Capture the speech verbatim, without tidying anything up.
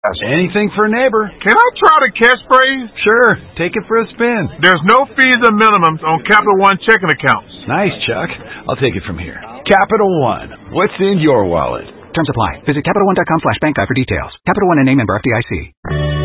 Anything for a neighbor. Can I try the catchphrase? Sure. Take it for a spin. There's no fees or minimums on Capital One checking accounts. Nice, Chuck. I'll take it from here. Capital One. What's in your wallet? Terms apply. Visit CapitalOne.com slash bank guide for details. Capital One and name member F D I C.